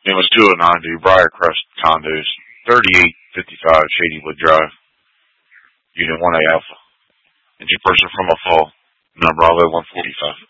It was 209 Briarcrest condos, 3855 Shadywood Drive, Unit 1A Alpha. Engine person from a fall, number 145.